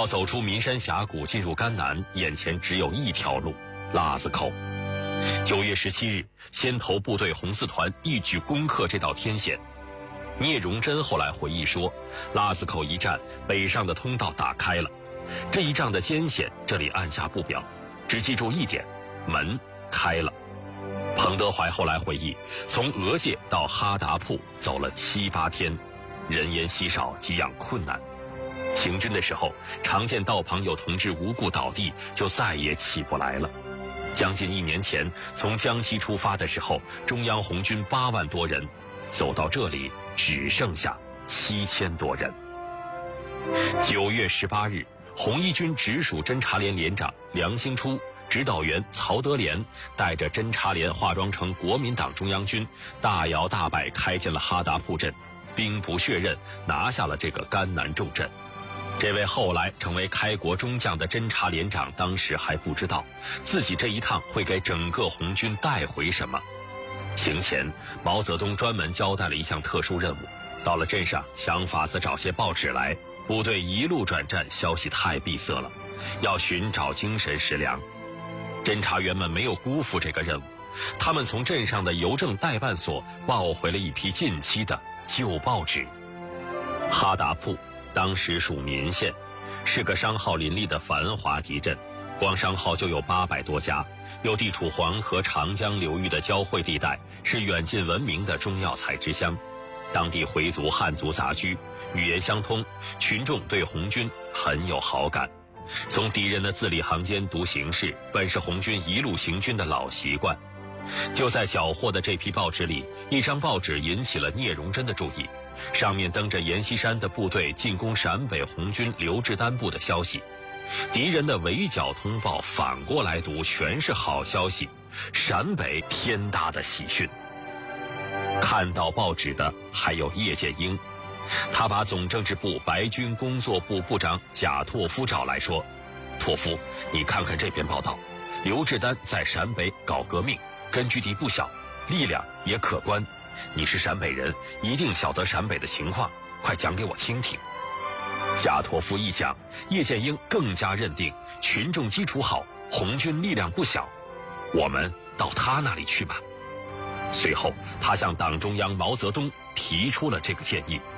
要走出岷山峡谷进入甘南，眼前只有一条路——腊子口。9月17日，先头部队红四团一举攻克这道天险。聂荣臻后来回忆说，腊子口一战，北上的通道打开了。这一仗的艰险，这里按下不表，只记住一点：门开了。彭德怀后来回忆，从俄界到哈达铺走了7、8天，人烟稀少，给养困难。行军的时候，常见道旁有同志无故倒地，就再也起不来了。将近1年前，从江西出发的时候，中央红军8万多人，走到这里只剩下7000多人。9月18日，红一军直属侦察连连长梁兴初、指导员曹德廉带着侦察连化妆成国民党中央军，大摇大摆开进了哈达铺镇，兵不血刃拿下了这个甘南重镇。这位后来成为开国中将的侦察连长当时还不知道自己这一趟会给整个红军带回什么。行前，毛泽东专门交代了一项特殊任务，到了镇上想法子找些报纸来，部队一路转战，消息太闭塞了，要寻找精神食粮。侦察员们没有辜负这个任务，他们从镇上的邮政代办所抱回了一批近期的旧报纸。哈达铺当时属岷县，是个商号林立的繁华集镇，光商号就有800多家，又地处黄河、长江流域的交汇地带，是远近闻名的中药材之乡。当地回族、汉族杂居，语言相通，群众对红军很有好感。从敌人的字里行间读形势，本是红军一路行军的老习惯。就在缴获的这批报纸里，一张报纸引起了聂荣臻的注意，上面登着阎锡山的部队进攻陕北红军刘志丹部的消息。敌人的围剿通报反过来读全是好消息，陕北天大的喜讯。看到报纸的还有叶剑英，他把总政治部白军工作部部长贾拓夫找来说：“拓夫，你看看这篇报道，刘志丹在陕北搞革命，根据地不小，力量也可观。你是陕北人，一定晓得陕北的情况，快讲给我听听。”贾拓夫一讲，叶剑英更加认定群众基础好，红军力量不小，我们到他那里去吧。随后，他向党中央毛泽东提出了这个建议。